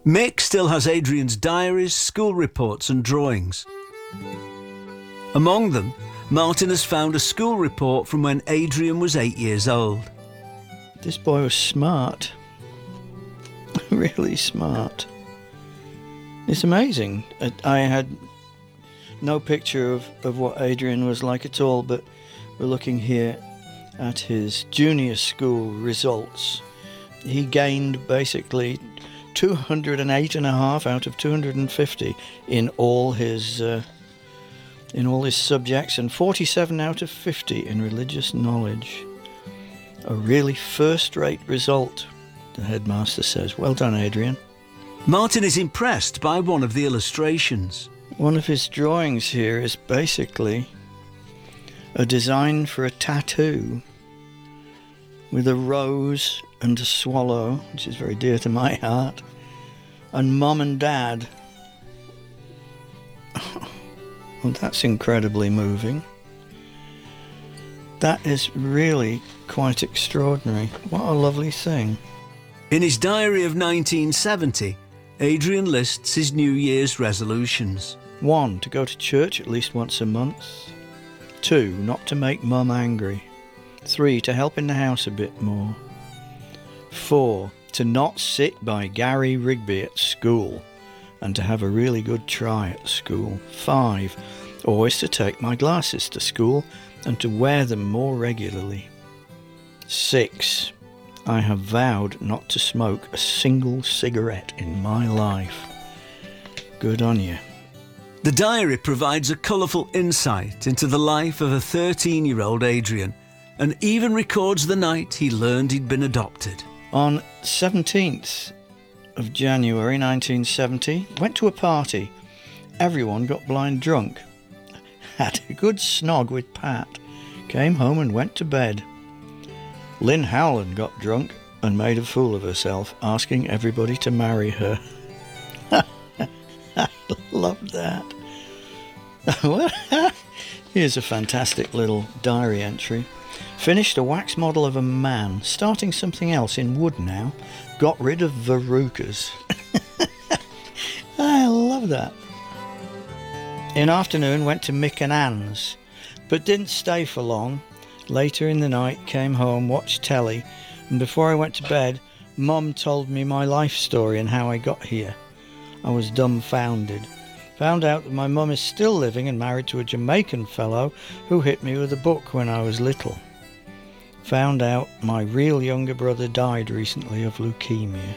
Mick still has Adrian's diaries, school reports and drawings. Among them, Martin has found a school report from when Adrian was 8 years old. This boy was smart. Really smart. It's amazing. I had no picture of what Adrian was like at all, but we're looking here at his junior school results. He gained basically 208.5 out of 250 in all his subjects, and 47 out of 50 in religious knowledge. A really first-rate result, the headmaster says. Well done, Adrian. Martin is impressed by one of the illustrations. One of his drawings here is basically a design for a tattoo with a rose and a swallow, which is very dear to my heart, and Mum and Dad. Well, that's incredibly moving. That is really quite extraordinary. What a lovely thing. In his diary of 1970, Adrian lists his New Year's resolutions. 1, to go to church at least once a month. 2, not to make Mum angry. 3, to help in the house a bit more. 4, to not sit by Gary Rigby at school and to have a really good try at school. 5, always to take my glasses to school and to wear them more regularly. 6, I have vowed not to smoke a single cigarette in my life. Good on you. The diary provides a colourful insight into the life of a 13-year-old Adrian, and even records the night he learned he'd been adopted. On 17th of January 1970, went to a party. Everyone got blind drunk. Had a good snog with Pat. Came home and went to bed. Lynn Howland got drunk and made a fool of herself, asking everybody to marry her. I love that. Here's a fantastic little diary entry. Finished a wax model of a man, starting something else in wood now. Got rid of verrucas. I love that. In afternoon went to Mick and Anne's, but didn't stay for long. Later in the night came home, watched telly, and before I went to bed, Mum told me my life story and how I got here. I was dumbfounded. Found out that my mum is still living and married to a Jamaican fellow who hit me with a book when I was little. Found out my real younger brother died recently of leukemia.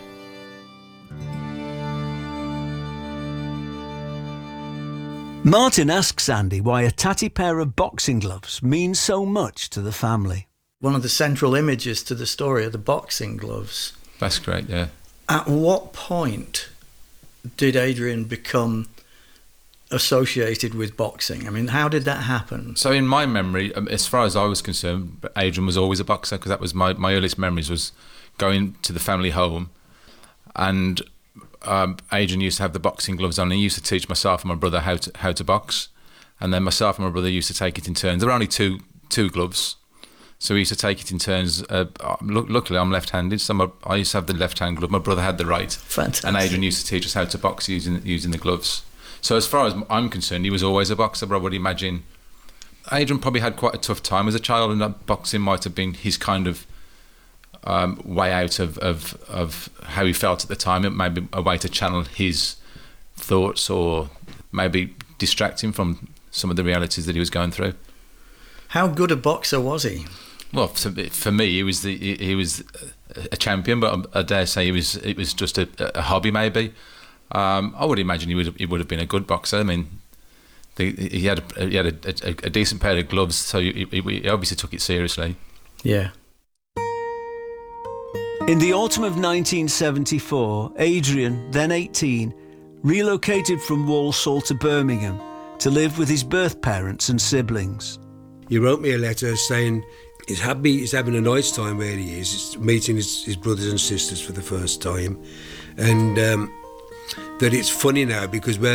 Martin asks Andy why a tatty pair of boxing gloves means so much to the family. One of the central images to the story are the boxing gloves. That's great, yeah. At what point did Adrian become associated with boxing? I mean, how did that happen? So in my memory, as far as I was concerned, Adrian was always a boxer, because that was my earliest memories, was going to the family home, and Adrian used to have the boxing gloves on. He used to teach myself and my brother how to box, and then myself and my brother used to take it in turns. There were only two gloves, so we used to take it in turns. Luckily, I'm left-handed, so I used to have the left-hand glove. My brother had the right. Fantastic. And Adrian used to teach us how to box using the gloves. So as far as I'm concerned, he was always a boxer, but I would imagine Adrian probably had quite a tough time as a child, and that boxing might have been his kind of way out of how he felt at the time. It may be a way to channel his thoughts, or maybe distract him from some of the realities that he was going through. How good a boxer was he? Well, for me, he was a champion, but I dare say it was just a hobby, maybe. I would imagine he would have been a good boxer. I mean, he had a decent pair of gloves, so he obviously took it seriously. Yeah. In the autumn of 1974, Adrian, then 18, relocated from Walsall to Birmingham to live with his birth parents and siblings. He wrote me a letter saying he's happy, he's having a nice time where he is. He's meeting his brothers and sisters for the first time, and that it's funny now because we're